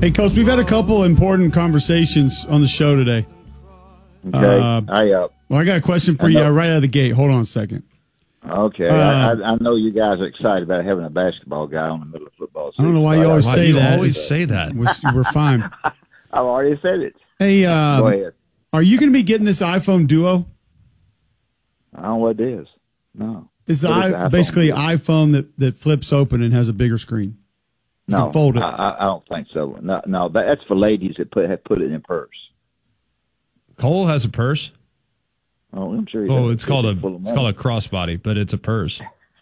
Hey, Coach, we've had a couple important conversations on the show today. Okay. Well, I got a question for you right out of the gate. Hold on a second. Okay. I know you guys are excited about having a basketball guy on the middle of football season. I don't know why you always say that. You always say that. We're fine. I've already said it. Hey, Go ahead. are you going to be getting this iPhone Duo? I don't know what it is. No. It's iPhone? basically an iPhone that flips open and has a bigger screen. You No, can fold it. I don't think so. No, that's for ladies that have put it in a purse. Cole has a purse. Oh, I'm sure. Oh, it's called a crossbody, but it's a purse.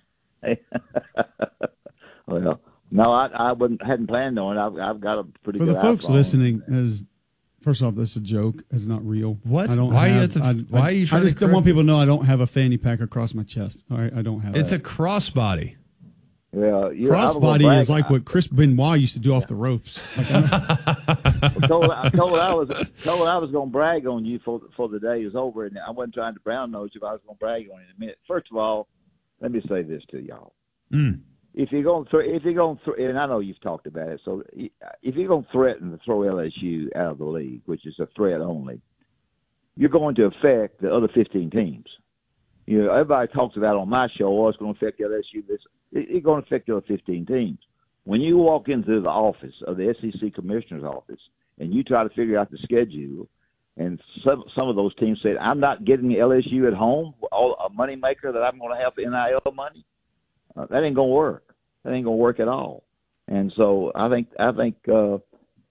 Well, no, I hadn't planned on it. I've got a pretty For good the folks iPhone. listening, first off, that's a joke. It's not real. What? I don't Why have, why are you trying I just to don't want people to know I don't have a fanny pack across my chest. All right, I don't have It's it. a crossbody. Yeah, Crossbody is like what Chris Benoit used to do off the ropes. Like, told I was going to brag on you for the day is over, and I wasn't trying to brown nose you, but I was going to brag on you in a minute. First of all, let me say this to y'all: if you're going to, and I know you've talked about it, so if you're going to threaten to throw LSU out of the league, which is a threat only, you're going to affect the other 15 teams. You know, everybody talks about on my show, it's going to affect LSU. It's going to affect the other 15 teams. When you walk into the office of the SEC Commissioner's office and you try to figure out the schedule, and some of those teams said, I'm not getting LSU at home, a money maker that I'm going to have for NIL money, that ain't going to work. That ain't going to work at all. And so I don't think it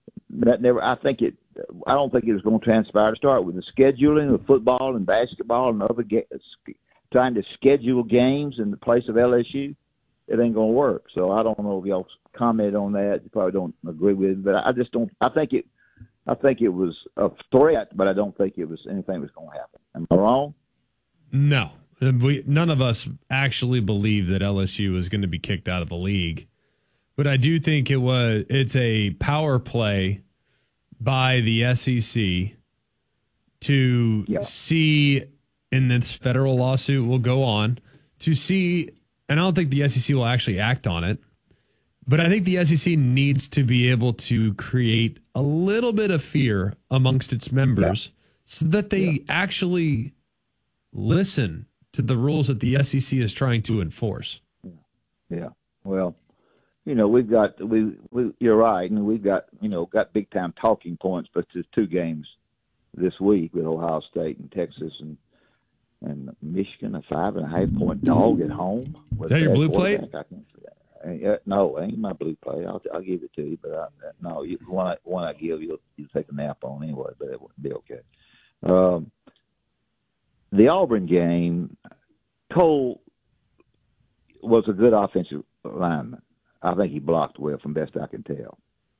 was going to transpire to start with. The scheduling of football and basketball and other trying to schedule games in the place of LSU, it ain't going to work. So I don't know if y'all comment on that. You probably don't agree with it, but I just don't. I think it was a threat, but I don't think it was anything was going to happen. Am I wrong? No, none of us actually believe that LSU was going to be kicked out of the league, but I do think it's a power play by the SEC to see, and this federal lawsuit will go on to see. And I don't think the SEC will actually act on it, but I think the SEC needs to be able to create a little bit of fear amongst its members so that they actually listen to the rules that the SEC is trying to enforce. Yeah. Well, you know, you're right, and we've got big time talking points, but there's two games this week with Ohio State and Texas and Michigan, a 5.5-point dog at home. Is that your blue plate? No, it ain't my blue plate. I'll give it to you, but one I give you'll take a nap on anyway, but it wouldn't be okay. The Auburn game, Cole was a good offensive lineman. I think he blocked well, from best I can tell.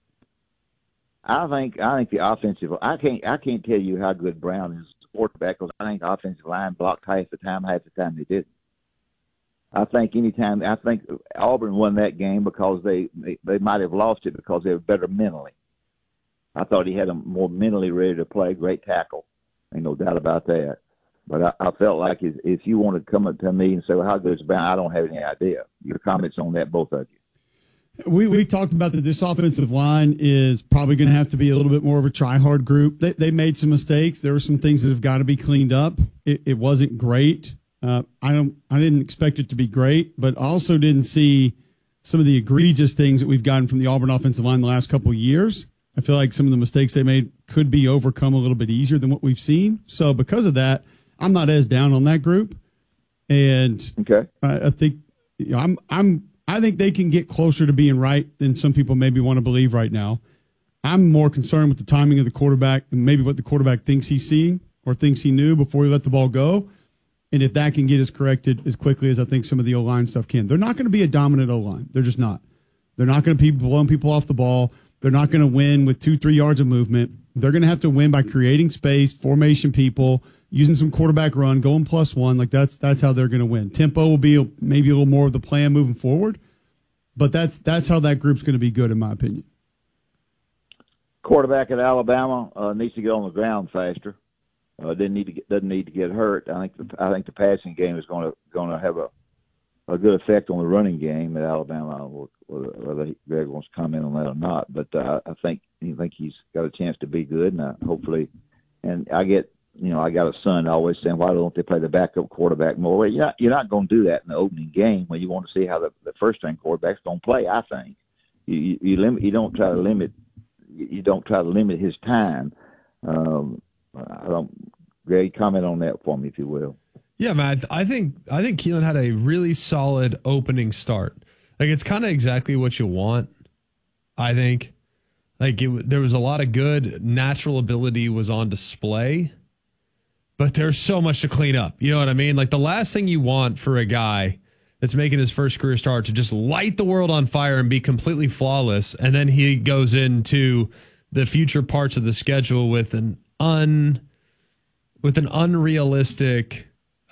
I think the offensive. I can't tell you how good Brown is. Quarterback, because I think the offensive line blocked half the time they didn't. I think Auburn won that game because they might have lost it because they were better mentally. I thought he had them more mentally ready to play. Great tackle, ain't no doubt about that. But I felt like if you want to come up to me and say, well, how good is Brown, I don't have any idea. Your comments on that, both of you. We talked about that this offensive line is probably going to have to be a little bit more of a try-hard group. They made some mistakes. There were some things that have got to be cleaned up. It wasn't great. I didn't expect it to be great, but I also didn't see some of the egregious things that we've gotten from the Auburn offensive line the last couple of years. I feel like some of the mistakes they made could be overcome a little bit easier than what we've seen. So because of that, I'm not as down on that group. And okay. I think I think they can get closer to being right than some people maybe want to believe right now. I'm more concerned with the timing of the quarterback and maybe what the quarterback thinks he's seeing or thinks he knew before he let the ball go. And if that can get us corrected as quickly as I think some of the O-line stuff can. They're not going to be a dominant O-line. They're just not. They're not going to be blowing people off the ball. They're not going to win with 2-3 yards of movement. They're going to have to win by creating space, formation people, using some quarterback run, going +1. Like that's how they're going to win. Tempo will be maybe a little more of the plan moving forward, but that's how that group's going to be good in my opinion. Quarterback at Alabama needs to get on the ground faster. Doesn't need to get hurt. I think the passing game is going to have a good effect on the running game at Alabama. Whether Greg wants to comment on that or not, but I think he's got a chance to be good, and hopefully. And I got a son always saying, why don't they play the backup quarterback more? Well, you're not going to do that in the opening game when you want to see how the first string quarterback's going to play. I think you don't try to limit his time. Greg, comment on that for me, if you will. Yeah, man. I think Keelan had a really solid opening start. Like, it's kind of exactly what you want. I think, there was a lot of good natural ability was on display, but there's so much to clean up. You know what I mean? Like, the last thing you want for a guy that's making his first career start to just light the world on fire and be completely flawless, and then he goes into the future parts of the schedule with an unrealistic.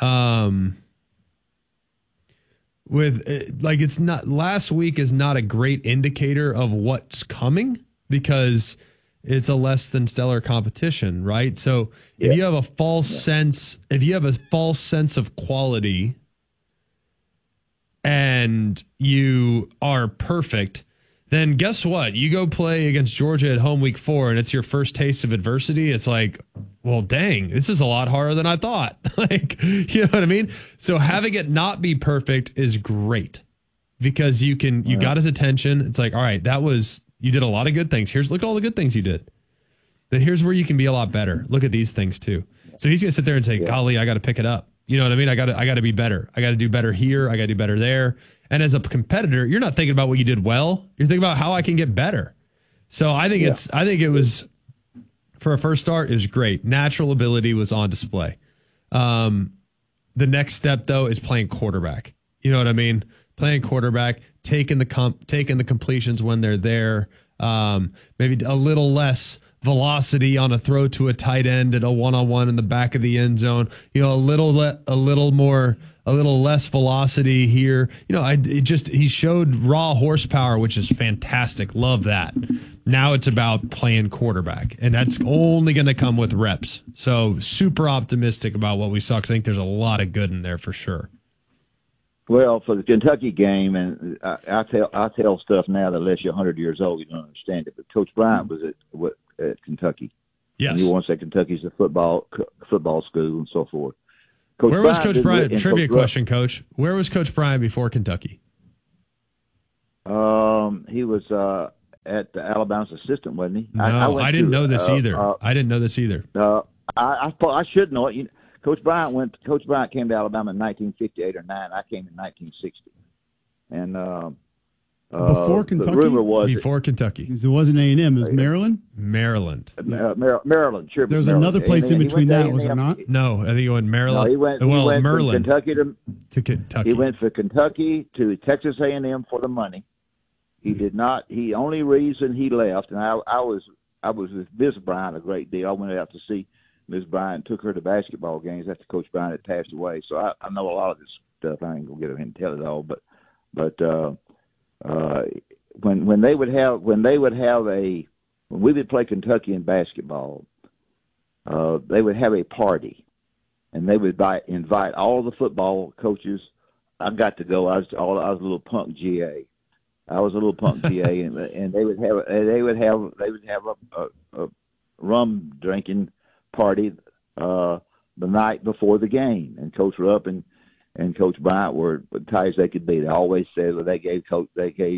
It's not, last week is not a great indicator of what's coming because it's a less than stellar competition, right? So if you have a false sense of quality and you are perfect, then guess what? You go play against Georgia at home week 4 and it's your first taste of adversity. It's like, well, dang, this is a lot harder than I thought. You know what I mean? So having it not be perfect is great because you got his attention. It's like, all right, you did a lot of good things. Look at all the good things you did. But here's where you can be a lot better. Look at these things too. So he's going to sit there and say, golly, I got to pick it up. You know what I mean? I got to be better. I got to do better here. I got to do better there. And as a competitor, you're not thinking about what you did well. You're thinking about how I can get better. So I think it was, for a first start, it was great. Natural ability was on display. The next step, though, is playing quarterback. You know what I mean? Playing quarterback, taking the completions when they're there. Maybe a little less velocity on a throw to a tight end at a one-on-one in the back of the end zone. You know, a little less velocity here. You know, he showed raw horsepower, which is fantastic. Love that. Now it's about playing quarterback, and that's only going to come with reps. So super optimistic about what we saw because I think there's a lot of good in there for sure. Well, for the Kentucky game, and I tell stuff now that unless you're 100 years old, you don't understand it. But Coach Bryant was at Kentucky. Yes. And you want to say Kentucky's a football school and so forth. Where was Coach Bryant? Trivia question, Coach. Where was Coach Bryant before Kentucky? He was at Alabama's assistant, wasn't he? No, I didn't know this either. I didn't know this either. I should know it. Coach Bryant came to Alabama in 1958 or 9. I came in 1960. And before Kentucky? The rumor was before Kentucky. It wasn't A&M. It was Maryland? Maryland. Maryland, sure. There's another place in between that, was there not? No, I think he went Maryland. No, he went Maryland. From Kentucky to Kentucky. He went from Kentucky to Texas A&M for the money. He did not. The only reason he left, and I was with Miss Bryant a great deal. I went out to see Miss Bryant, took her to basketball games after Coach Bryant had passed away. So I know a lot of this stuff. I ain't gonna get him and tell it all, but when we would play Kentucky in basketball, they would have a party, and they would invite all the football coaches. I got to go. I was a little punk GA. I was a little punk GA, and they would have a rum drinking party the night before the game, and Coach Rupp and Coach Bryant were as tight as they could be. They always said that they gave Coach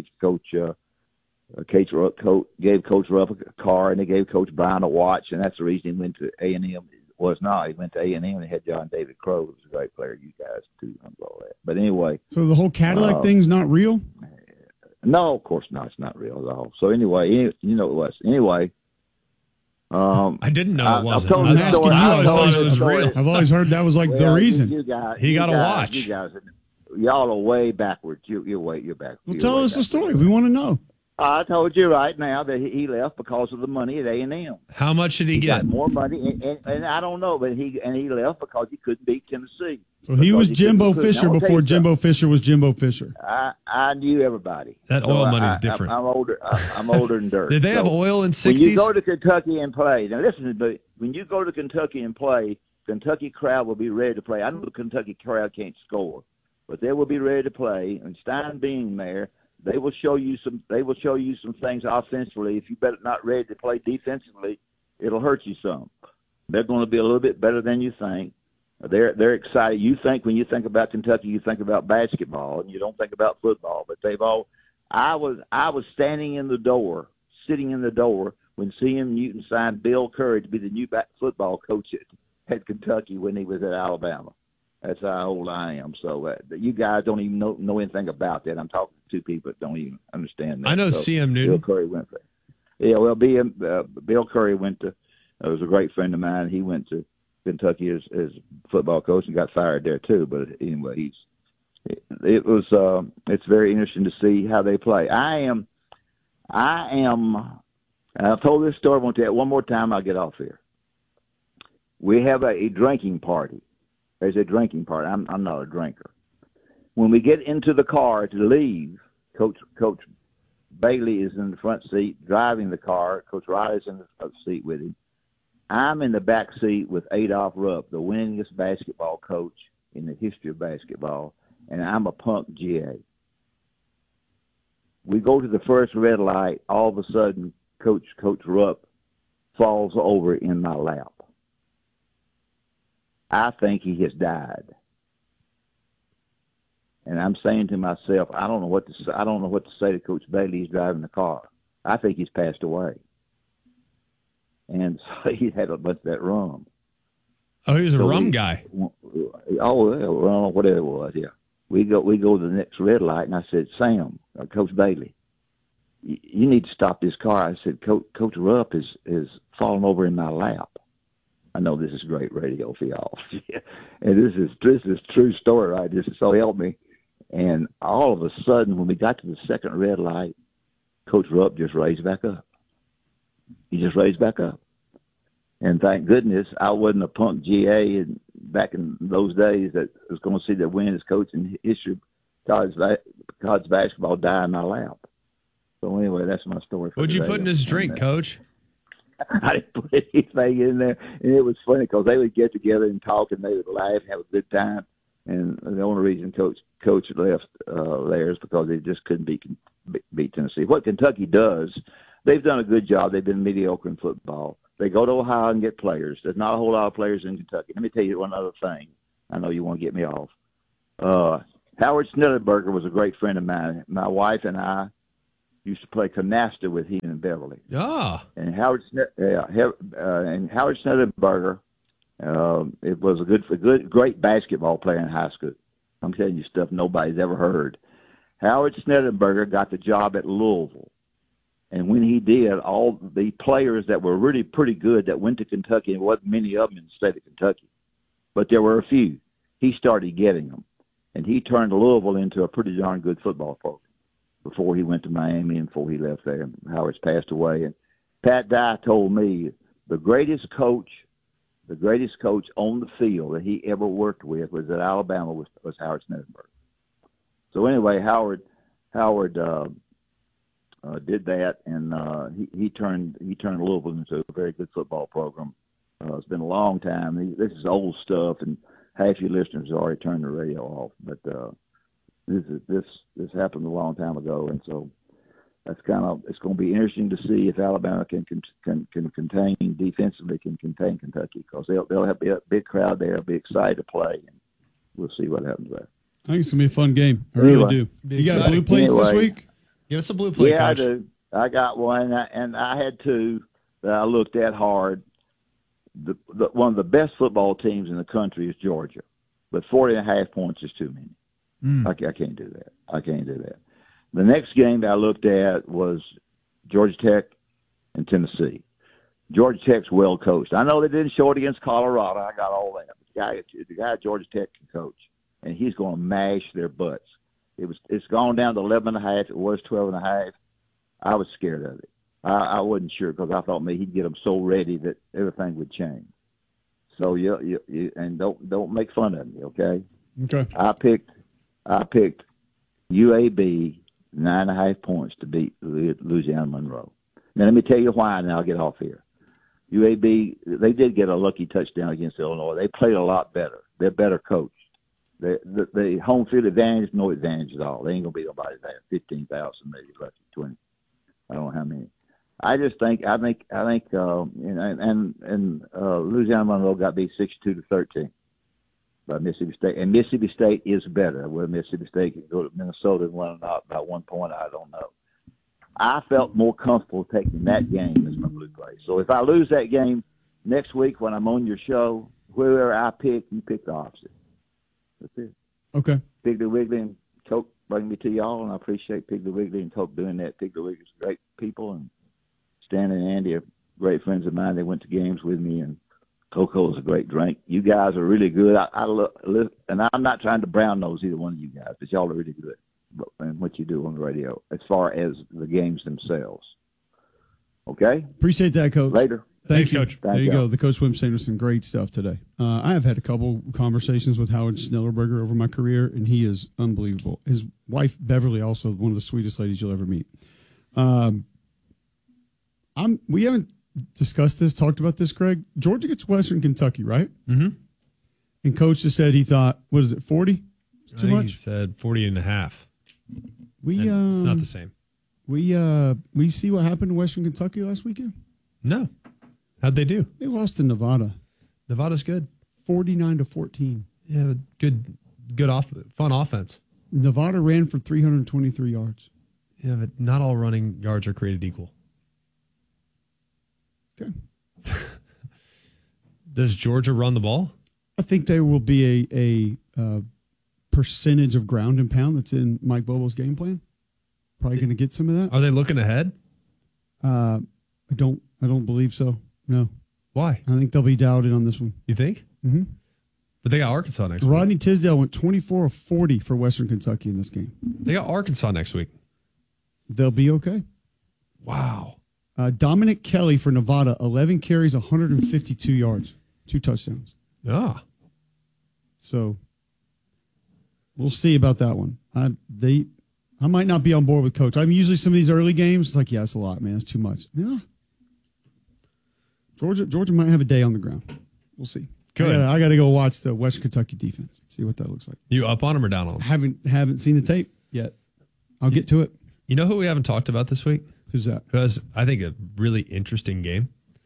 Rupp a car, and they gave Coach Bryant a watch, and that's the reason he went to A&M. He went to A&M and had John David Crow, who was a great player. You guys too, and all that. But anyway, so the whole Cadillac thing's not real. No, of course not. It's not real at all. So anyway, it was. Anyway, I didn't know it wasn't. I'm asking you. I thought it was real. I've always heard that was like the reason. He got a watch. Y'all are way backwards. You're backwards. Well, tell us the story. We want to know. I told you right now that he left because of the money at A&M. How much did he get? Got more money, and I don't know, but he left because he couldn't beat Tennessee. So he was Jimbo Fisher before Jimbo Fisher was Jimbo Fisher. I knew everybody. That oil money's different. I'm older. I'm older than dirt. Did they have oil in 60s? When you go to Kentucky and play, now listen, but when you go to Kentucky and play, Kentucky crowd will be ready to play. I know the Kentucky crowd can't score, but they will be ready to play. And Stein being there, they will show you some. They will show you some things offensively. If you better not ready to play defensively, it'll hurt you some. They're going to be a little bit better than you think. They're excited. You think when you think about Kentucky, you think about basketball, and you don't think about football. But they've all. I was standing in the door, sitting in the door when C.M. Newton signed Bill Curry to be the new football coach at Kentucky when he was at Alabama. That's how old I am. So you guys don't even know anything about that. I'm talking to two people that don't even understand that. I know C.M. Newton. Bill Curry went there. Yeah, well, Bill Curry went to. Was a great friend of mine. He went to Kentucky as football coach and got fired there too. But anyway, it's very interesting to see how they play. I am. And I've told this story. I won't tell it one more time. I'll get off here. We have a drinking party. There's a drinking party. I'm not a drinker. When we get into the car to leave, Coach Bailey is in the front seat driving the car. Coach Riley's in the front seat with him. I'm in the back seat with Adolph Rupp, the winningest basketball coach in the history of basketball, and I'm a punk GA. We go to the first red light. All of a sudden, Coach Rupp falls over in my lap. I think he has died. And I'm saying to myself, I don't know what to say. I don't know what to say to Coach Bailey. He's driving the car. I think he's passed away. And so he had a bunch of that rum. Oh, he was a rum guy. Oh, rum, whatever it was. Yeah. We go to the next red light, and I said, Sam, Coach Bailey, you need to stop this car. I said, Coach Rupp is falling over in my lap. I know this is great radio for y'all. And this is true story, right? This is so help me. And all of a sudden, when we got to the second red light, Coach Rupp just raised back up. He just raised back up. And thank goodness I wasn't a punk GA back in those days that was going to see the winningest coach in history college basketball die in my lap. So anyway, that's my story. What'd you put in his drink, Coach? I didn't put anything in there. And it was funny because they would get together and talk and they would laugh and have a good time. And the only reason Coach left there is because they just couldn't beat Tennessee. What Kentucky does, they've done a good job. They've been mediocre in football. They go to Ohio and get players. There's not a whole lot of players in Kentucky. Let me tell you one other thing. I know you want to get me off. Howard Schnellenberger was a great friend of mine. My wife and I used to play canasta with him in Beverly. Ah. And Howard Schnellenberger, it was a great basketball player in high school. I'm telling you stuff nobody's ever heard. Howard Schnellenberger got the job at Louisville. And when he did, all the players that were really pretty good that went to Kentucky, and wasn't many of them in the state of Kentucky, but there were a few, he started getting them. And he turned Louisville into a pretty darn good football program before he went to Miami and before he left there. Howard's passed away. And Pat Dye told me the greatest coach on the field that he ever worked with was at Alabama was Howard Schnellenberger. So anyway, Howard did that, and he turned Louisville into a very good football program. It's been a long time. This is old stuff, and half your listeners have already turned the radio off. But this happened a long time ago, and so it's going to be interesting to see if Alabama can contain defensively, can contain Kentucky, because they'll have a big crowd there. They'll be excited to play, and we'll see what happens there. I think it's gonna be a fun game. I really do. You got blue plates this week? Give us a blue plate, yeah, Coach. I do. I got one, and I had two that I looked at hard. One of the best football teams in the country is Georgia, but 40.5 points is too many. I can't do that. I can't do that. The next game that I looked at was Georgia Tech and Tennessee. Georgia Tech's well coached. I know they didn't show it against Colorado. I got all that. The guy at Georgia Tech can coach, and he's going to mash their butts. It's gone down to 11.5. It was 12.5. I was scared of it. I wasn't sure because I thought maybe he'd get them so ready that everything would change. So you and don't make fun of me, okay? Okay. I picked UAB 9.5 points to beat Louisiana Monroe. Now let me tell you why, and I'll get off here. UAB, they did get a lucky touchdown against Illinois. They played a lot better. They're better coached. The home field advantage, no advantage at all. They ain't gonna be nobody there. 15,000, maybe less than 20. I don't know how many. I think Louisiana Monroe got beat 62-13 by Mississippi State, and Mississippi State is better. Whether Mississippi State can go to Minnesota and win or not by 1 point, I don't know. I felt more comfortable taking that game as my blue play. So if I lose that game next week when I'm on your show, whoever I pick, you pick the opposite. That's it. Okay. Piggly Wiggly and Coke bring me to y'all, and I appreciate Piggly Wiggly and Coke doing that. Piggly Wiggly's great people, and Stan and Andy are great friends of mine. They went to games with me, and Cocoa is a great drink. You guys are really good. I look, and I'm not trying to brown nose either one of you guys, but y'all are really good in what you do on the radio as far as the games themselves. Okay? Appreciate that, Coach. Later. Thanks, Coach. There you go. The Coach Wim saying some great stuff today. I have had a couple conversations with Howard Schnellerberger over my career, and he is unbelievable. His wife, Beverly, also one of the sweetest ladies you'll ever meet. We haven't talked about this, Greg. Georgia gets Western Kentucky, right? Mm-hmm. And Coach just said he thought, 40? It's too much? He said 40.5. It's not the same. We see what happened to Western Kentucky last weekend? No. How'd they do? They lost to Nevada. Nevada's good. 49-14. Yeah, good fun offense. Nevada ran for 323 yards. Yeah, but not all running yards are created equal. Okay. Does Georgia run the ball? I think there will be a percentage of ground and pound that's in Mike Bobo's game plan. Probably going to get some of that. Are they looking ahead? I don't believe so. No. Why? I think they'll be doubted on this one. You think? Mm-hmm. But they got Arkansas next week. Rodney Tisdale went 24 of 40 for Western Kentucky in this game. They got Arkansas next week. They'll be okay. Wow. Dominic Kelly for Nevada, 11 carries, 152 yards, 2 touchdowns. Ah. So we'll see about that one. I might not be on board with Coach. I'm usually some of these early games, it's like, yeah, it's a lot, man. It's too much. Yeah. Georgia might have a day on the ground. We'll see. Good. I got to go watch the Western Kentucky defense, see what that looks like. You up on them or down on them? Haven't seen the tape yet. I'll get to it. You know who we haven't talked about this week? Who's that? Because I think a really interesting game.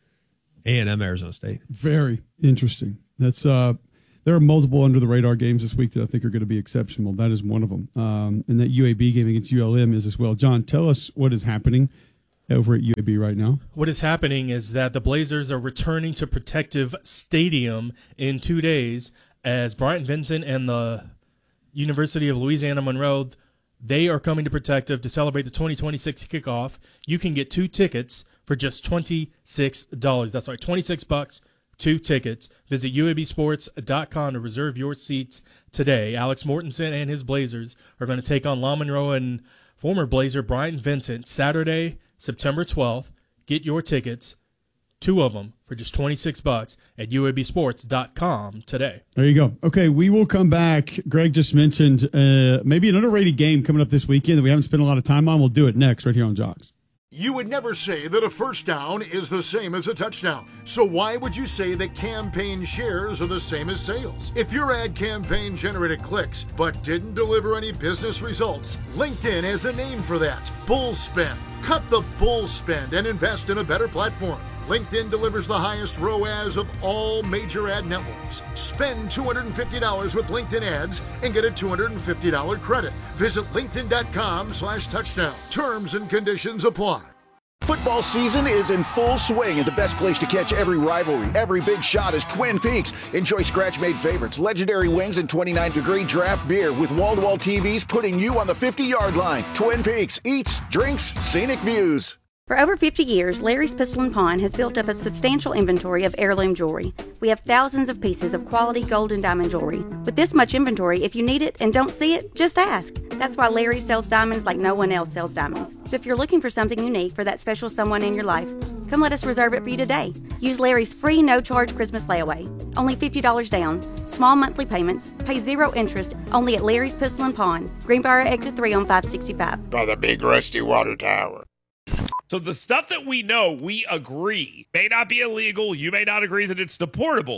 A&M Arizona State. Very interesting. That's there are multiple under the radar games this week that I think are going to be exceptional. That is one of them. And that UAB game against ULM is as well. John, tell us what is happening over at UAB right now. What is happening is that the Blazers are returning to Protective Stadium in 2 days as Bryant Vincent and the University of Louisiana Monroe, they are coming to Protective to celebrate the 2026 kickoff. You can get 2 tickets for just $26. That's right, $26, 2 tickets. Visit UABsports.com to reserve your seats today. Alex Mortensen and his Blazers are going to take on La Monroe and former Blazer Bryant Vincent Saturday, September 12th. Get your tickets, 2 of them, for just $26 at UABsports.com today. There you go. Okay, we will come back. Greg just mentioned maybe an underrated game coming up this weekend that we haven't spent a lot of time on. We'll do it next right here on Jocks. You would never say that a first down is the same as a touchdown. So why would you say that campaign shares are the same as sales? If your ad campaign generated clicks but didn't deliver any business results, LinkedIn has a name for that: bull spend. Cut the bull spend and invest in a better platform. LinkedIn delivers the highest ROAS of all major ad networks. Spend $250 with LinkedIn ads and get a $250 credit. Visit linkedin.com/touchdown. Terms and conditions apply. Football season is in full swing, and the best place to catch every rivalry, every big shot is Twin Peaks. Enjoy scratch-made favorites, legendary wings, and 29-degree draft beer with wall-to-wall TVs putting you on the 50-yard line. Twin Peaks, eats, drinks, scenic views. For over 50 years, Larry's Pistol and Pawn has built up a substantial inventory of heirloom jewelry. We have thousands of pieces of quality gold and diamond jewelry. With this much inventory, if you need it and don't see it, just ask. That's why Larry sells diamonds like no one else sells diamonds. So if you're looking for something unique for that special someone in your life, come let us reserve it for you today. Use Larry's free no-charge Christmas layaway. Only $50 down. Small monthly payments. Pay 0 interest. Only at Larry's Pistol and Pawn. Greenbrier Exit 3 on 565. By the big rusty water tower. So the stuff that we know, we agree, may not be illegal. You may not agree that it's deportable,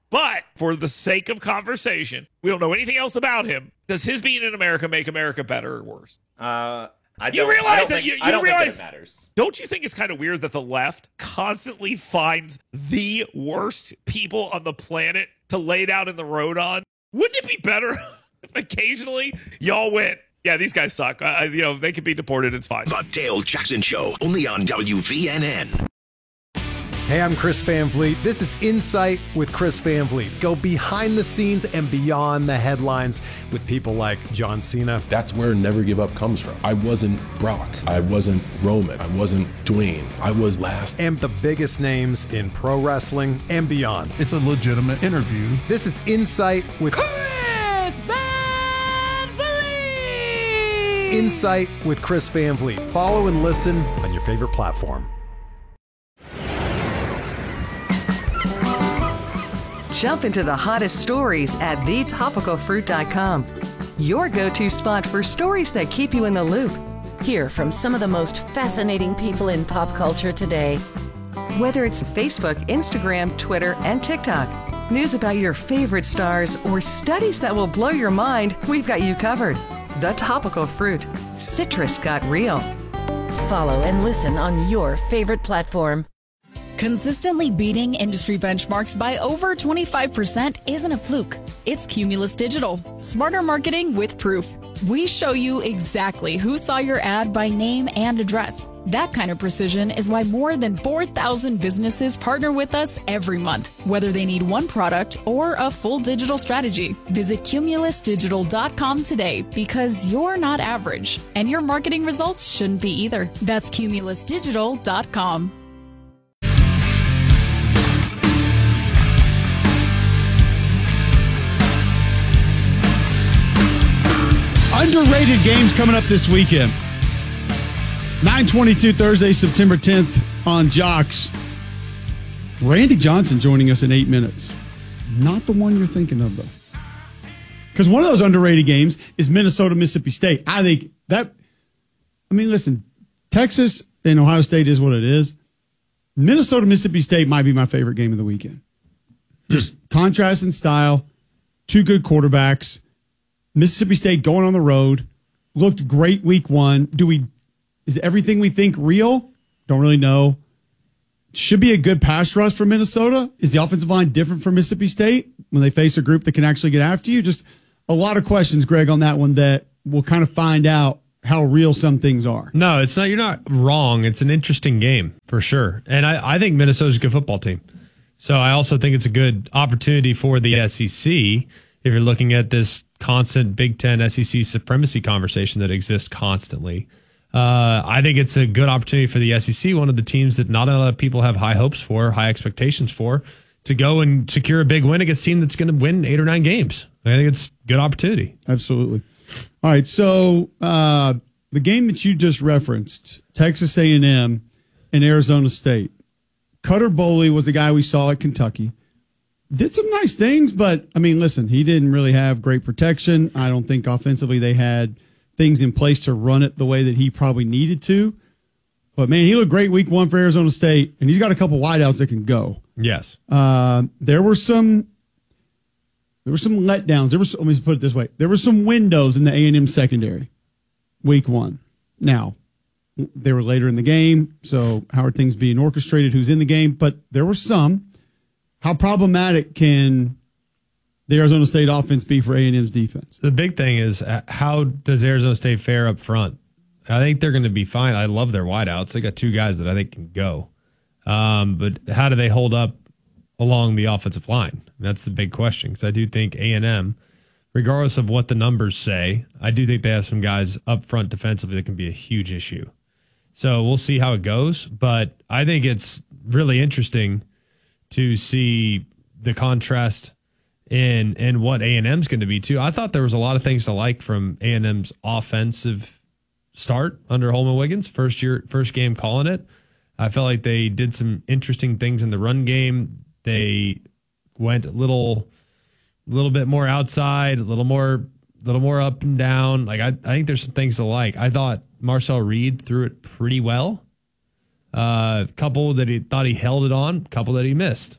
But for the sake of conversation, we don't know anything else about him. Does his being in America make America better or worse? I don't think it matters. Don't you think it's kind of weird that the left constantly finds the worst people on the planet to lay down in the road on? Wouldn't it be better if occasionally y'all went, yeah, these guys suck. They could be deported. It's fine. The Dale Jackson Show, only on WVNN. Hey, I'm Chris Van Vliet. This is Insight with Chris Van Vliet. Go behind the scenes and beyond the headlines with people like John Cena. That's where Never Give Up comes from. I wasn't Brock. I wasn't Roman. I wasn't Dwayne. I was last. And the biggest names in pro wrestling and beyond. It's a legitimate interview. This is Insight with Chris Van Vliet. Insight with Chris Van Vliet. Follow and listen on your favorite platform. Jump into the hottest stories at thetopicalfruit.com. Your go-to spot for stories that keep you in the loop. Hear from some of the most fascinating people in pop culture today. Whether it's Facebook, Instagram, Twitter, and TikTok, news about your favorite stars, or studies that will blow your mind, we've got you covered. The Topical Fruit. Citrus got real. Follow and listen on your favorite platform. Consistently beating industry benchmarks by over 25% isn't a fluke. It's Cumulus Digital. Smarter marketing with proof. We show you exactly who saw your ad by name and address. That kind of precision is why more than 4,000 businesses partner with us every month, whether they need one product or a full digital strategy. Visit cumulusdigital.com today because you're not average, and your marketing results shouldn't be either. That's cumulusdigital.com. Underrated games coming up this weekend. 9:22 Thursday, September 10th on Jocks. Randy Johnson joining us in 8 minutes. Not the one you're thinking of, though. Because one of those underrated games is Minnesota, Mississippi State. Listen, Texas and Ohio State is what it is. Minnesota, Mississippi State might be my favorite game of the weekend. Just contrast in style, two good quarterbacks. Mississippi State going on the road, looked great week one. Is everything we think real? Don't really know. Should be a good pass rush for Minnesota. Is the offensive line different from Mississippi State when they face a group that can actually get after you? Just a lot of questions, Greg, on that one that we'll kind of find out how real some things are. No, it's not. You're not wrong. It's an interesting game for sure. And I think Minnesota's a good football team. So I also think it's a good opportunity for the SEC if you're looking at this constant Big Ten SEC supremacy conversation that exists constantly. I think it's a good opportunity for the SEC, one of the teams that not a lot of people have high hopes for, high expectations for, to go and secure a big win against a team that's going to win 8 or 9 games. I think it's a good opportunity. Absolutely. All right, so the game that you just referenced, Texas A&M and Arizona State. Cutter Boley was the guy we saw at Kentucky. Did some nice things, but, listen, he didn't really have great protection. I don't think offensively they had things in place to run it the way that he probably needed to. But, man, he looked great week one for Arizona State, and he's got a couple wideouts that can go. Yes. There were some letdowns. Let me put it this way. There were some windows in the A&M secondary week one. Now, they were later in the game, so how are things being orchestrated, who's in the game? But there were some. How problematic can the Arizona State offense be for A&M's defense? The big thing is, how does Arizona State fare up front? I think they're going to be fine. I love their wideouts. They got 2 guys that I think can go. But how do they hold up along the offensive line? That's the big question, because I do think A&M, regardless of what the numbers say, I do think they have some guys up front defensively that can be a huge issue. So we'll see how it goes. But I think it's really interesting to see the contrast in what A&M's going to be too. I thought there was a lot of things to like from A&M's offensive start under Holman Wiggins, first game calling it. I felt like they did some interesting things in the run game. They went a little bit more outside, a little more up and down. Like I think there's some things to like. I thought Marcel Reed threw it pretty well. Couple that he thought he held it on, couple that he missed.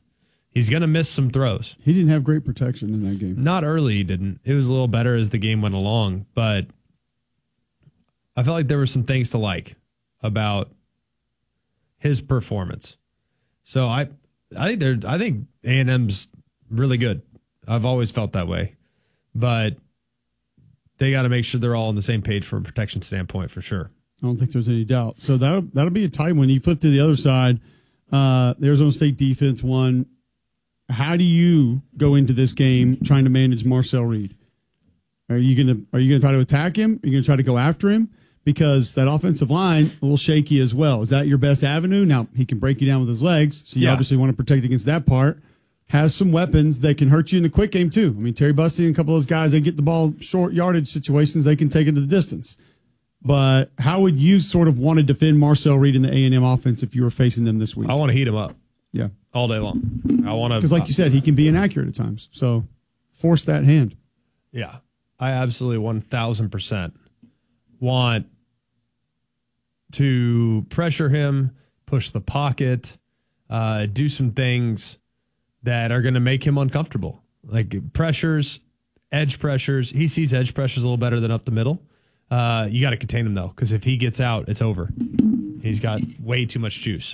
He's going to miss some throws. He didn't have great protection in that game. Not early, he didn't. It was a little better as the game went along, but I felt like there were some things to like about his performance. So I think A&M's really good. I've always felt that way, but they got to make sure they're all on the same page from a protection standpoint for sure. I don't think there's any doubt. So that'll be a tight one. You flip to the other side. The Arizona State defense won. How do you go into this game trying to manage Marcel Reed? Are you gonna try to attack him? Are you gonna try to go after him? Because that offensive line a little shaky as well. Is that your best avenue? Now he can break you down with his legs, so you obviously want to protect against that part. Has some weapons that can hurt you in the quick game too. I mean, Terry Bussey and a couple of those guys, they get the ball short yardage situations, they can take it to the distance. But how would you sort of want to defend Marcel Reed in the A&M offense if you were facing them this week? I want to heat him up. Yeah. All day long. I want to, because like you said, he can be inaccurate at times. So force that hand. Yeah. I absolutely 1,000% want to pressure him, push the pocket, do some things that are going to make him uncomfortable. Like pressures, edge pressures. He sees edge pressures a little better than up the middle. You got to contain him, though, because if he gets out, it's over. He's got way too much juice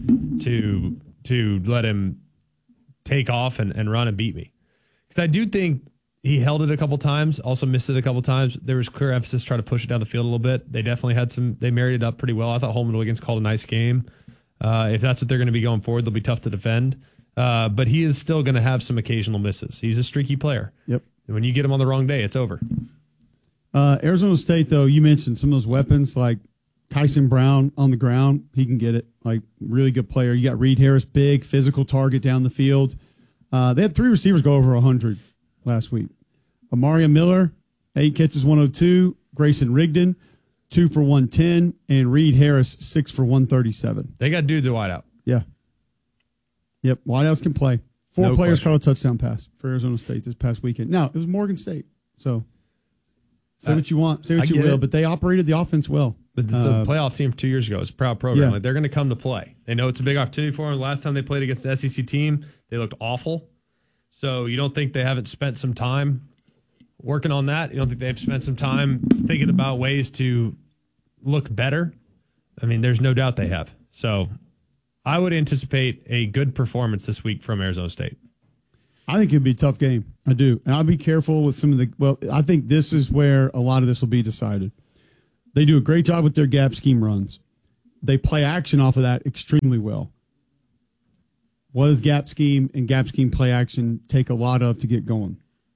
to let him take off and run and beat me. Because I do think he held it a couple times, also missed it a couple times. There was clear emphasis trying to push it down the field a little bit. They definitely had they married it up pretty well. I thought Holman Wiggins called a nice game. If that's what they're going to be going forward, they'll be tough to defend. But he is still going to have some occasional misses. He's a streaky player. Yep. And when you get him on the wrong day, it's over. Arizona State, though, you mentioned some of those weapons like Tyson Brown on the ground. He can get it. Like, really good player. You got Reed Harris, big physical target down the field. They had 3 receivers go over 100 last week. Amaria Miller, 8 catches, 102. Grayson Rigdon, 2 for 110. And Reed Harris, 6 for 137. They got dudes at wideout. Yeah. Yep, wideouts can play. 4 players caught a touchdown pass for Arizona State this past weekend. Now, it was Morgan State, so say what you want, say what you will, but they operated the offense well. But it's a playoff team 2 years ago. It's a proud program. Yeah. Like, they're going to come to play. They know it's a big opportunity for them. Last time they played against the SEC team, they looked awful. So you don't think they haven't spent some time working on that? You don't think they've spent some time thinking about ways to look better? I mean, there's no doubt they have. So I would anticipate a good performance this week from Arizona State. I think it'd be a tough game. I do. And I'll be careful with some of the – well, I think this is where a lot of this will be decided. They do a great job with their gap scheme runs. They play action off of that extremely well. What does gap scheme and gap scheme play action take a lot of to get going?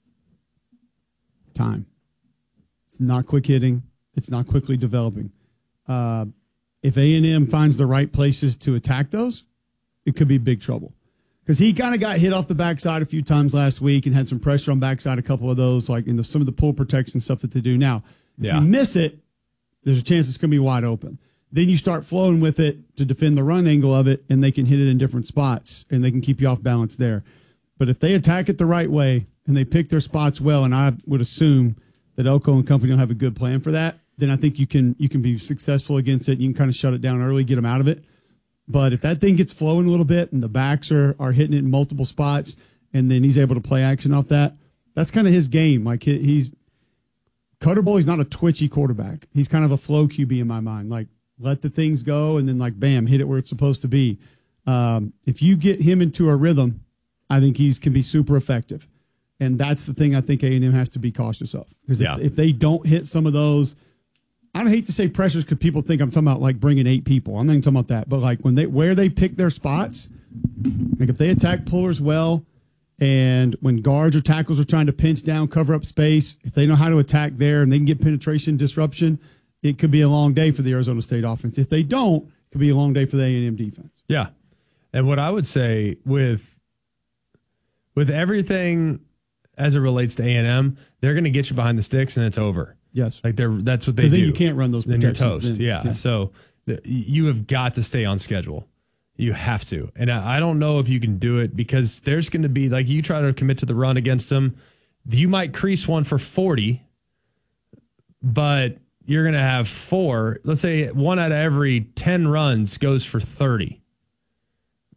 Time. It's not quick hitting. It's not quickly developing. If A&M finds the right places to attack those, it could be big trouble. Because he kind of got hit off the backside a few times last week and had some pressure on backside, a couple of those, like in some of the pull protection stuff that they do now. If you miss it, there's a chance it's going to be wide open. Then you start flowing with it to defend the run angle of it, and they can hit it in different spots, and they can keep you off balance there. But if they attack it the right way and they pick their spots well, and I would assume that Elko and company will have a good plan for that, then I think you can be successful against it. You can kind of shut it down early, get them out of it. But if that thing gets flowing a little bit and the backs are hitting it in multiple spots, and then he's able to play action off that, that's kind of his game. Like he's Cutter Boley's not a twitchy quarterback. He's kind of a flow QB in my mind. Like let the things go and then like bam, hit it where it's supposed to be. If you get him into a rhythm, I think he can be super effective. And that's the thing I think A&M has to be cautious of. Because if they don't hit some of those, I don't hate to say pressures because people think I'm talking about like bringing 8 people. I'm not even talking about that. But like where they pick their spots, like if they attack pullers well, and when guards or tackles are trying to pinch down, cover up space, if they know how to attack there and they can get penetration, disruption, it could be a long day for the Arizona State offense. If they don't, it could be a long day for the A&M defense. Yeah. And what I would say with everything as it relates to A&M, they're going to get you behind the sticks and it's over. Yes. Like that's what they do. Because then you can't run those protections. Then you're toast. Yeah. So you have got to stay on schedule. You have to. And I don't know if you can do it because there's going to be, like, you try to commit to the run against them. You might crease one for 40, but you're going to have 4. Let's say 1 out of every 10 runs goes for 30.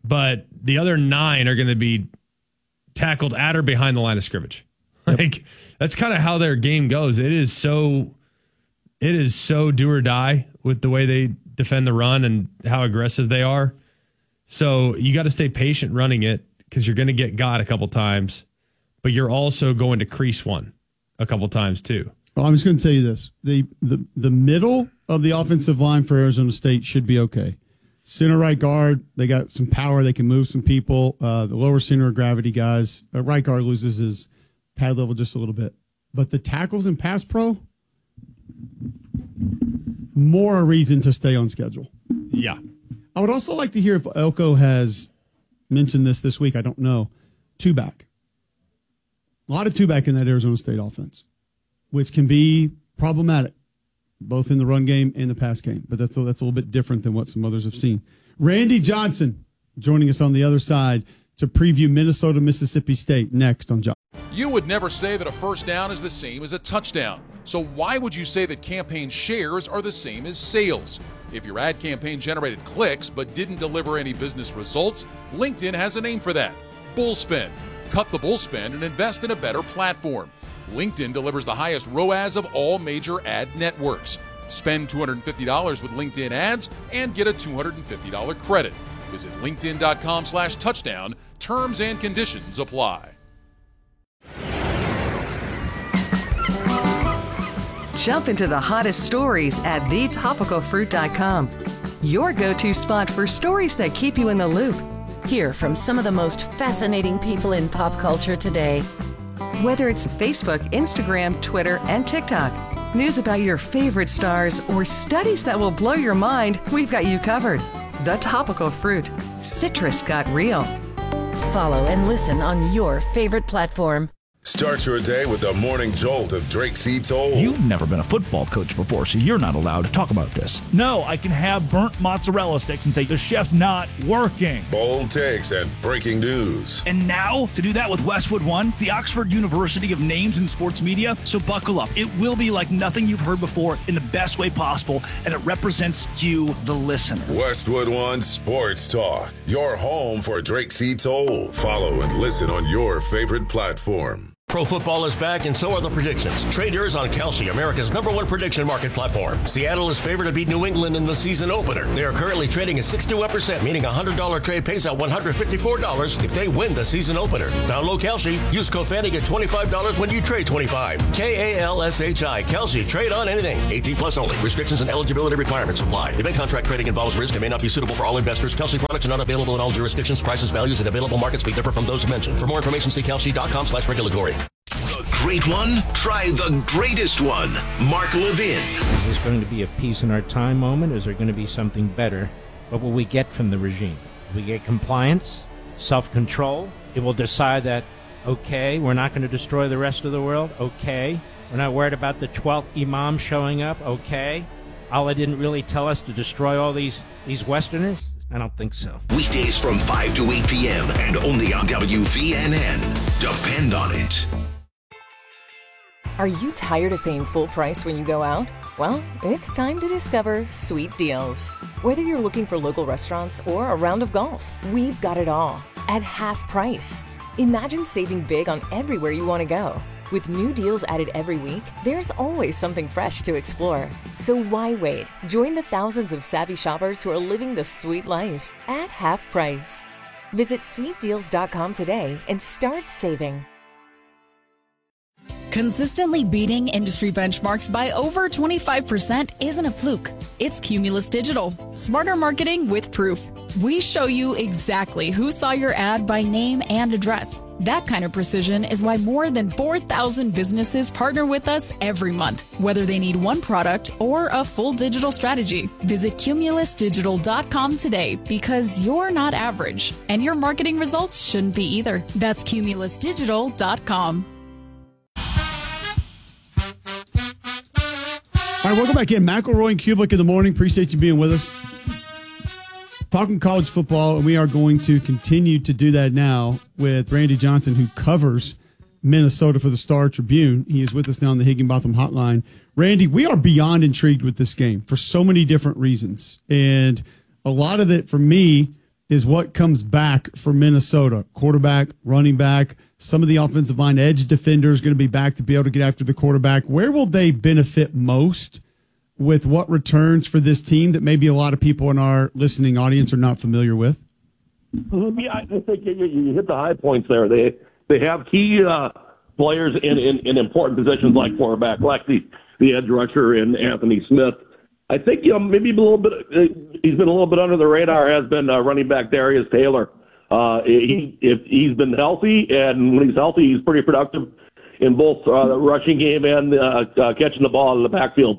but the other 9 are going to be tackled at or behind the line of scrimmage. Like, that's kind of how their game goes. It is so do or die with the way they defend the run and how aggressive they are. So you got to stay patient running it because you're going to get got a couple times, but you're also going to crease one a couple times too. Well, I'm just going to tell you this. The middle of the offensive line for Arizona State should be okay. Center right guard, they got some power. They can move some people. The lower center of gravity guys, right guard loses his pad level just a little bit. But the tackles in pass pro, more a reason to stay on schedule. Yeah. I would also like to hear if Elko has mentioned this week. I don't know. 2-back. A lot of 2-back in that Arizona State offense, which can be problematic, both in the run game and the pass game. But that's a little bit different than what some others have seen. Randy Johnson joining us on the other side to preview Minnesota, Mississippi State next on Job. You would never say that a first down is the same as a touchdown. So why would you say that campaign shares are the same as sales? If your ad campaign generated clicks but didn't deliver any business results, LinkedIn has a name for that: bullspend. Cut the bullspend and invest in a better platform. LinkedIn delivers the highest ROAS of all major ad networks. Spend $250 with LinkedIn ads and get a $250 credit. Visit linkedin.com/touchdown. Terms and conditions apply. Jump into the hottest stories at thetopicalfruit.com. Your go-to spot for stories that keep you in the loop. Hear from some of the most fascinating people in pop culture today. Whether it's Facebook, Instagram, Twitter, and TikTok, news about your favorite stars, or studies that will blow your mind, we've got you covered. The Topical Fruit. Citrus got real. Follow and listen on your favorite platform. Start your day with the morning jolt of Drake C. Toll. You've never been a football coach before, so you're not allowed to talk about this. No, I can have burnt mozzarella sticks and say the chef's not working. Bold takes and breaking news. And now, to do that with Westwood One, the Oxford University of Names in Sports Media. So buckle up. It will be like nothing you've heard before in the best way possible, and it represents you, the listener. Westwood One Sports Talk, your home for Drake C. Toll. Follow and listen on your favorite platform. Pro football is back, and so are the predictions. Trade yours on Kalshi, America's #1 prediction market platform. Seattle is favored to beat New England in the season opener. They are currently trading at 61%, meaning a $100 trade pays out $154 if they win the season opener. Download Kalshi. Use code FANNY, get $25 when you trade $25. KALSHI. Kalshi. Trade on anything. 18 plus only. Restrictions and eligibility requirements apply. Event contract trading involves risk and may not be suitable for all investors. Kalshi products are not available in all jurisdictions. Prices, values, and available markets may differ from those mentioned. For more information, see kalshi.com/regulatory. The great one? Try the greatest one. Mark Levin. Is this going to be a peace in our time moment? Is there going to be something better? What will we get from the regime? Will we get compliance, self-control? It will decide that, okay, we're not going to destroy the rest of the world. Okay. We're not worried about the 12th imam showing up. Okay. Allah didn't really tell us to destroy all these Westerners? I don't think so. Weekdays from 5 to 8 p.m. and only on WVNN. Depend on it. Are you tired of paying full price when you go out? Well, it's time to discover Sweet Deals. Whether you're looking for local restaurants or a round of golf, we've got it all at half price. Imagine saving big on everywhere you want to go. With new deals added every week, there's always something fresh to explore. So why wait? Join the thousands of savvy shoppers who are living the sweet life at half price. Visit sweetdeals.com today and start saving. Consistently beating industry benchmarks by over 25% isn't a fluke. It's Cumulus Digital. Smarter marketing with proof. We show you exactly who saw your ad by name and address. That kind of precision is why more than 4,000 businesses partner with us every month, whether they need one product or a full digital strategy. Visit cumulusdigital.com today because you're not average, and your marketing results shouldn't be either. That's cumulusdigital.com. All right, welcome back in. McElroy and Kublik in the morning. Appreciate you being with us. Talking college football, and we are going to continue to do that now with Randy Johnson, who covers Minnesota for the Star Tribune. He is with us now on the Higginbotham Hotline. Randy, we are beyond intrigued with this game for so many different reasons. And a lot of it, for me, is what comes back for Minnesota. Quarterback, running back, some of the offensive line edge defenders going to be back to be able to get after the quarterback. Where will they benefit most with what returns for this team that maybe a lot of people in our listening audience are not familiar with? Yeah, I think you hit the high points there. They have key players in important positions like quarterback, like the edge rusher and Anthony Smith. I think maybe a little bit. He's been a little bit under the radar. Has been running back Darius Taylor. If he's been healthy, and when he's healthy, he's pretty productive in both the rushing game and catching the ball in the backfield.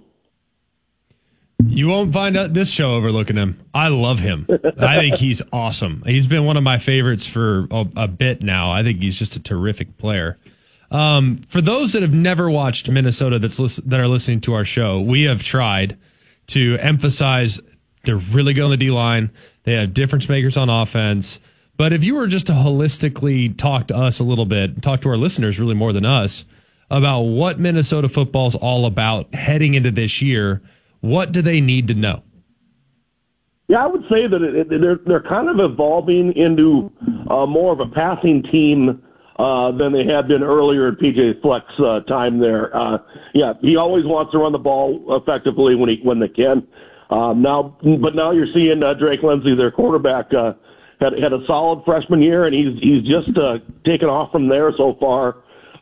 You won't find out this show overlooking him. I love him. I think he's awesome. He's been one of my favorites for a bit now. I think he's just a terrific player. For those that have never watched Minnesota that are listening to our show, we have tried to emphasize they're really good on the D-line. They have difference makers on offense. But if you were just to holistically talk to us a little bit, talk to our listeners really more than us, about what Minnesota football is all about heading into this year, what do they need to know? Yeah, I would say that they're kind of evolving into more of a passing team than they had been earlier at PJ Fleck's time there. Yeah, he always wants to run the ball effectively when they can. Now you're seeing Drake Lindsey, their quarterback, had a solid freshman year, and he's just taken off from there so far.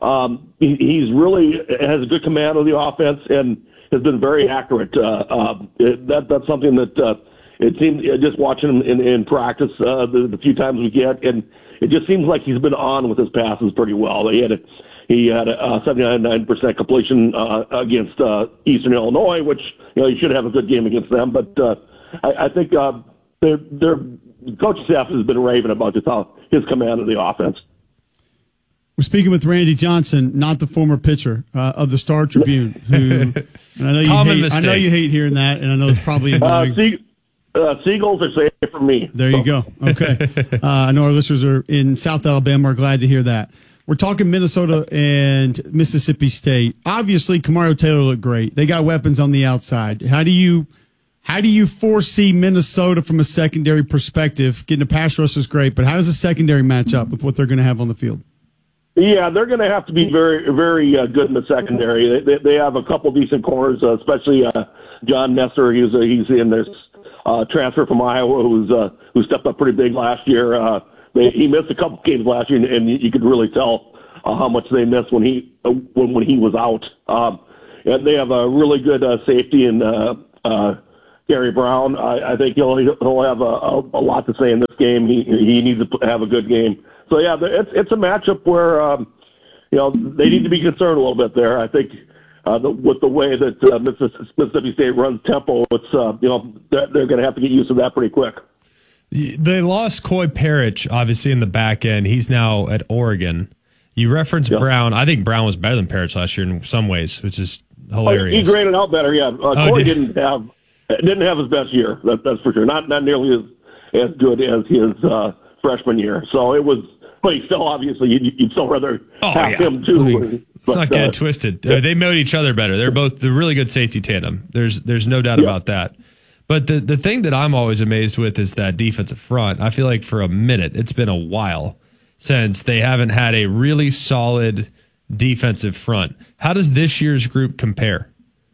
He's really has a good command of the offense and has been very accurate. That's something that it seems just watching him in practice the few times we get, and it just seems like he's been on with his passes pretty well. He had a 79% completion against Eastern Illinois, which he should have a good game against them. But I think their coaching staff has been raving about just how his command of the offense. We're speaking with Randy Johnson, not the former pitcher of the Star Tribune, who and I know you hate hearing that, and I know it's probably annoying. Seagulls are safe from me. There you go. Okay. I know our listeners are in South Alabama are glad to hear that. We're talking Minnesota and Mississippi State. Obviously, Kamario Taylor looked great. They got weapons on the outside. How do you foresee Minnesota from a secondary perspective? Getting a pass rush is great, but how does the secondary match up with what they're going to have on the field? Yeah, they're going to have to be very, very good in the secondary. They have a couple decent corners, especially John Nestor. He's in this transfer from Iowa who stepped up pretty big last year. He missed a couple games last year, and you could really tell how much they missed when he was out. And they have a really good safety in Gary Brown. I think he'll have a lot to say in this game. He needs to have a good game. So yeah, it's a matchup where they need to be concerned a little bit there. I think with the way that Mississippi State runs tempo, it's they're going to have to get used to that pretty quick. They lost Coy Parrish, obviously, in the back end. He's now at Oregon. You referenced Brown. I think Brown was better than Parrish last year in some ways, which is hilarious. He graded out better, yeah. Coy didn't have his best year, that's for sure. Not nearly as good as his freshman year. So it was, but he still, obviously, you'd still rather have him too. Let's not get it twisted. They mowed each other better. They're both the really good safety tandem. There's no doubt about that. But the thing that I'm always amazed with is that defensive front. I feel like for a minute, it's been a while since they haven't had a really solid defensive front. How does this year's group compare?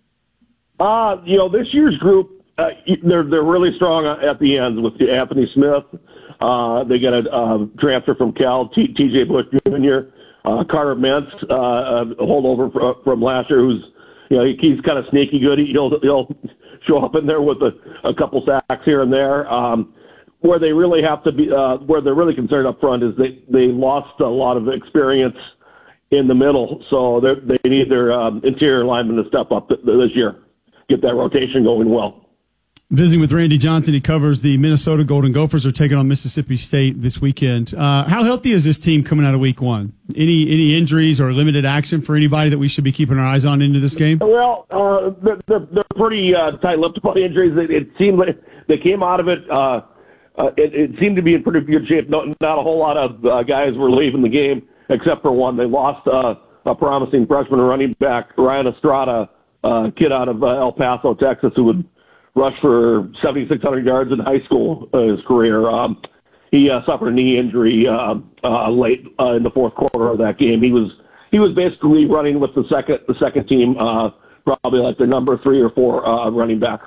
This year's group, they're really strong at the ends with Anthony Smith. They got a transfer from Cal, T.J. Bush Jr., Carter Mentz, a holdover from last year, who's he's kind of sneaky good. He'll show up in there with a couple sacks here and there. Where they really have to be, where they're really concerned up front is they lost a lot of experience in the middle, so they need their interior linemen to step up this year, get that rotation going well. Visiting with Randy Johnson, he covers the Minnesota Golden Gophers are taking on Mississippi State this weekend. How healthy is this team coming out of week one? Any injuries or limited action for anybody that we should be keeping our eyes on into this game? Well, they're pretty tight-lipped about injuries. It seemed like they came out of it. It seemed to be in pretty good shape. Not a whole lot of guys were leaving the game except for one. They lost a promising freshman running back, Ryan Estrada, kid out of El Paso, Texas, who would rush for 7,600 yards in high school his career. suffered a knee injury late in the fourth quarter of that game. He was basically running with the second team, probably like the number 3 or 4 running back.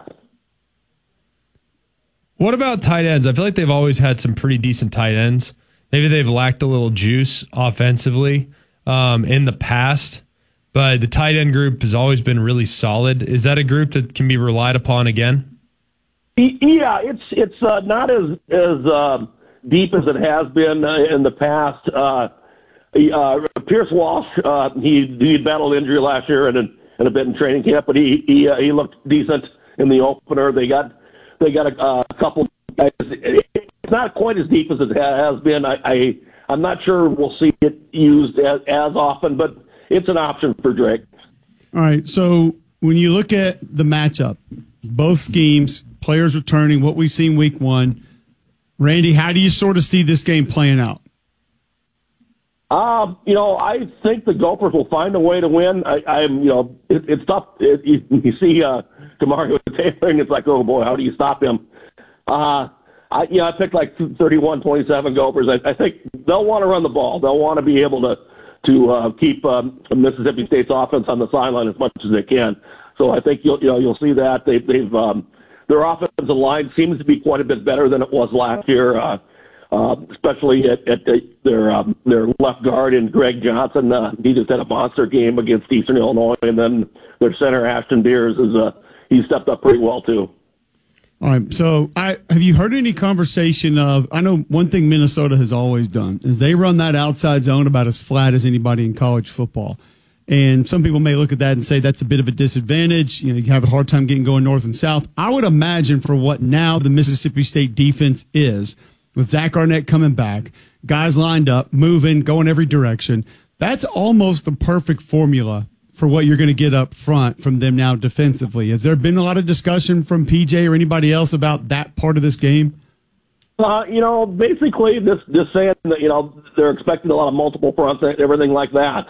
What about tight ends? I feel like they've always had some pretty decent tight ends. Maybe they've lacked a little juice offensively in the past, but the tight end group has always been really solid. Is that a group that can be relied upon again? Yeah, it's not as deep as it has been in the past. Pierce Walsh, he battled injury last year and a bit in training camp, but he looked decent in the opener. They got a couple guys. It's not quite as deep as it has been. I'm not sure we'll see it used as often, but it's an option for Drake. All right, so when you look at the matchup, both schemes, players returning, what we've seen week 1, Randy, how do you sort of see this game playing out? I think the Gophers will find a way to win. It's tough. You see Demario Taylor, and it's like, oh boy, how do you stop him? I picked like 31-27 Gophers. I think they'll want to run the ball. They'll want to be able to keep Mississippi State's offense on the sideline as much as they can. So I think you'll see that they've their offensive line seems to be quite a bit better than it was last year. Especially at their left guard in Greg Johnson. He just had a monster game against Eastern Illinois, and then their center Ashton Deers he stepped up pretty well too. All right, so have you heard any conversation of? I know one thing Minnesota has always done is they run that outside zone about as flat as anybody in college football, and some people may look at that and say that's a bit of a disadvantage. You have a hard time getting going north and south. I would imagine for what now the Mississippi State defense is, with Zach Arnett coming back, guys lined up, moving, going every direction, that's almost the perfect formula for what you're going to get up front from them now defensively. Has there been a lot of discussion from PJ or anybody else about that part of this game? Basically just saying that, they're expecting a lot of multiple fronts and everything like that.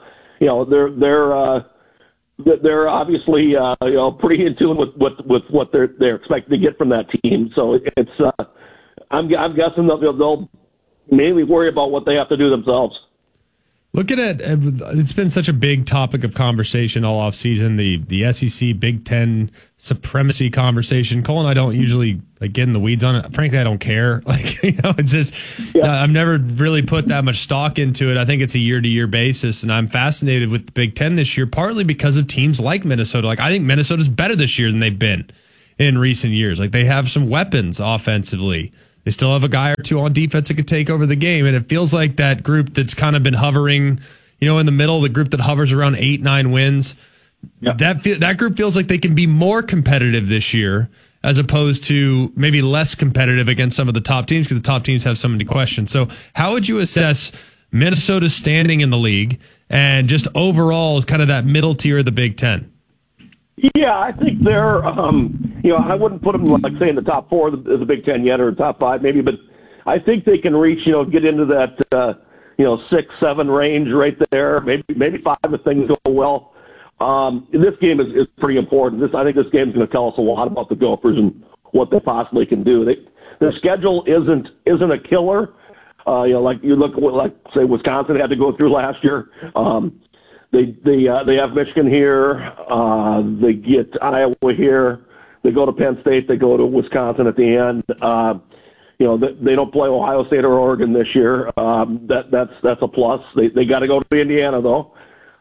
They're obviously, pretty in tune with what they're expecting to get from that team. So it's, I'm guessing they'll mainly worry about what they have to do themselves. Looking at it's been such a big topic of conversation all offseason, the SEC Big Ten supremacy conversation. Cole and I don't usually get in the weeds on it. Frankly, I don't care. It's just I've never really put that much stock into it. I think it's a year-to-year basis, and I'm fascinated with the Big Ten this year, partly because of teams like Minnesota. I think Minnesota's better this year than they've been in recent years. They have some weapons offensively. They still have a guy or two on defense that could take over the game. And it feels like that group that's kind of been hovering, in the middle, the group that hovers around 8-9 wins, that group feels like they can be more competitive this year as opposed to maybe less competitive against some of the top teams because the top teams have so many questions. So how would you assess Minnesota's standing in the league and just overall kind of that middle tier of the Big Ten? Yeah, I think they're, I wouldn't put them say in the top 4 of the Big Ten yet or top 5 maybe, but I think they can reach, get into that, 6-7 range right there, maybe 5 if things go well. This game is pretty important. I think this game is going to tell us a lot about the Gophers and what they possibly can do. Their schedule isn't a killer. You look say Wisconsin had to go through last year. They have Michigan here. They get Iowa here. They go to Penn State. They go to Wisconsin at the end. They don't play Ohio State or Oregon this year. That's a plus. They got to go to Indiana though.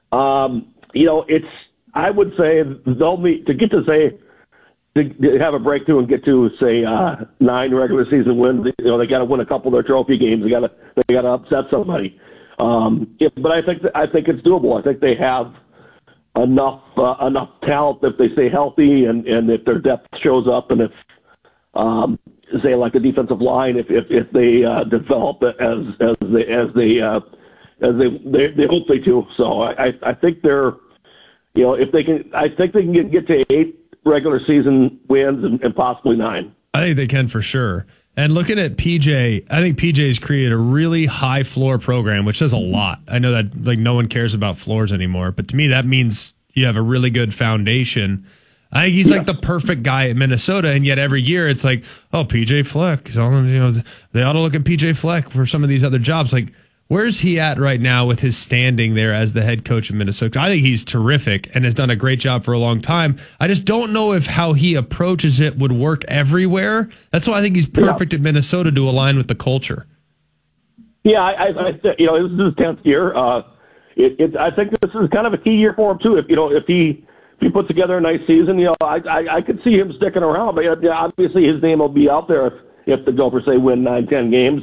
I would say they'll need to get to have a breakthrough and get to 9 regular season wins. They got to win a couple of their trophy games. They got to upset somebody. But I think it's doable. I think they have enough talent if they stay healthy and if their depth shows up and if say like a defensive line if they develop as they hope they do. So I think they're if they can I think they can get to 8 regular season wins and possibly 9. I think they can for sure. And looking at PJ, I think PJ's created a really high floor program, which says a lot. I know that no one cares about floors anymore, but to me that means you have a really good foundation. I think he's like the perfect guy at Minnesota, and yet every year it's like, oh, PJ Fleck. So, they ought to look at PJ Fleck for some of these other jobs. Like, where's he at right now with his standing there as the head coach of Minnesota? I think he's terrific and has done a great job for a long time. I just don't know if how he approaches it would work everywhere. That's why I think he's perfect at Minnesota to align with the culture. Yeah, I this is his 10th year. I think this is kind of a key year for him too. If he puts together a nice season, I could see him sticking around. But obviously, his name will be out there if the Gophers say win 9-10 games.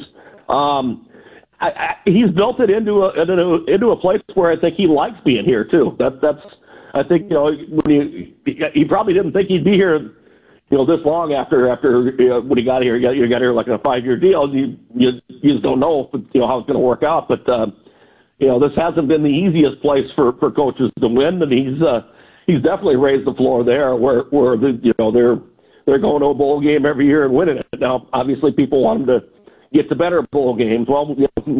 He's built it into a place where I think he likes being here too. That's I think when he probably didn't think he'd be here this long after when he got here. You got here like a 5-year deal. You just don't know how it's going to work out. But this hasn't been the easiest place for coaches to win, and he's definitely raised the floor there where they're going to a bowl game every year and winning it. Now, obviously, people want them to get to better bowl games. Well,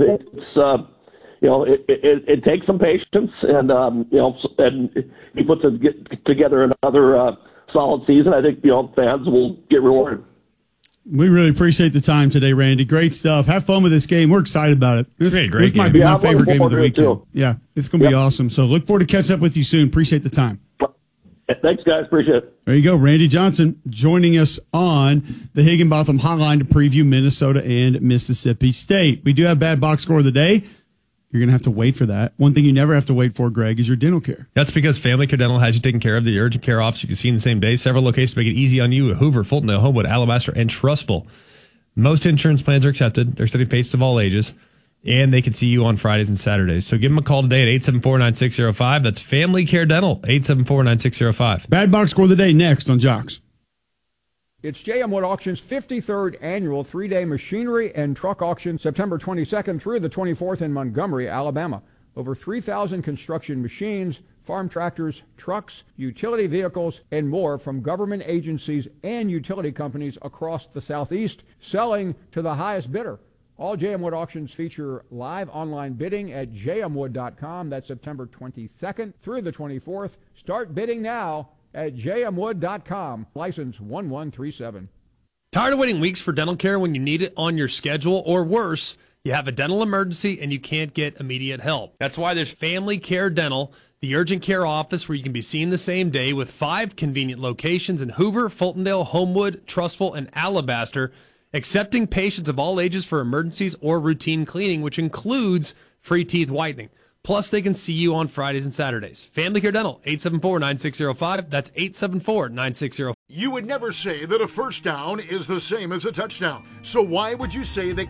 it takes some patience, and and he puts together another solid season. I think fans will get rewarded. We really appreciate the time today, Randy. Great stuff. Have fun with this game. We're excited about it. This might be my favorite game of the weekend. Yeah, it's going to be awesome. So look forward to catching up with you soon. Appreciate the time. Thanks, guys. Appreciate it. There you go. Randy Johnson joining us on the Higginbotham Hotline to preview Minnesota and Mississippi State. We do have bad box score of the day. You're going to have to wait for that. One thing you never have to wait for, Greg, is your dental care. That's because Family Care Dental has you taken care of. The urgent care office you can see in the same day. Several locations make it easy on you at Hoover, Fultondale, Homewood, Alabaster, and Trustful. Most insurance plans are accepted. They're accepting patients of all ages. And they can see you on Fridays and Saturdays. So give them a call today at 874-9605. That's Family Care Dental, 874-9605. Bad box score of the day next on Jocks. It's J.M. Wood Auction's 53rd annual 3-day machinery and truck auction, September 22nd through the 24th in Montgomery, Alabama. Over 3,000 construction machines, farm tractors, trucks, utility vehicles, and more from government agencies and utility companies across the Southeast, selling to the highest bidder. All J.M. Wood auctions feature live online bidding at jmwood.com. That's September 22nd through the 24th. Start bidding now at jmwood.com. License 1137. Tired of waiting weeks for dental care when you need it on your schedule, or worse, you have a dental emergency and you can't get immediate help? That's why there's Family Care Dental, the urgent care office where you can be seen the same day, with 5 convenient locations in Hoover, Fultondale, Homewood, Trustful, and Alabaster, accepting patients of all ages for emergencies or routine cleaning, which includes free teeth whitening. Plus, they can see you on Fridays and Saturdays. Family Care Dental, 874-9605. That's 874-9605. You would never say that a first down is the same as a touchdown. So why would you say that